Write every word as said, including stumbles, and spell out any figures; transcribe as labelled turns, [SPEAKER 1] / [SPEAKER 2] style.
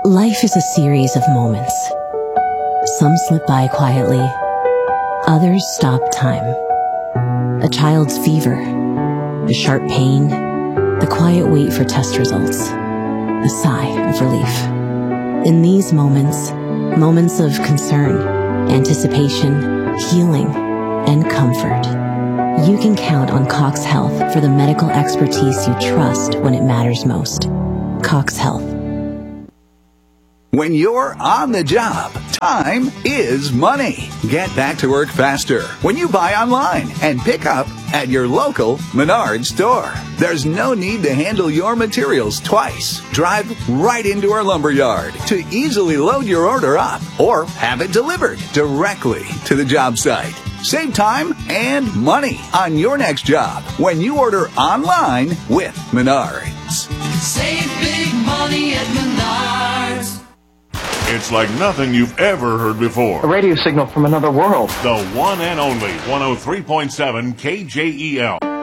[SPEAKER 1] Life is a series of moments. Some slip by quietly, others stop time. A child's fever, the sharp pain, the quiet wait for test results, a sigh of relief. In these moments, moments of concern, anticipation, healing, and comfort, you can count on Cox Health for the medical expertise you trust when it matters most. Cox Health.
[SPEAKER 2] When you're on the job, time is money. Get back to work faster when you buy online and pick up at your local Menards store. There's no need to handle your materials twice. Drive right into our lumber yard to easily load your order up or have it delivered directly to the job site. Save time and money on your next job when you order online with Menards.
[SPEAKER 3] Save big money at Menards.
[SPEAKER 4] It's like nothing you've ever heard before.
[SPEAKER 5] A radio signal from another world.
[SPEAKER 4] The one and only one oh three point seven K J E L.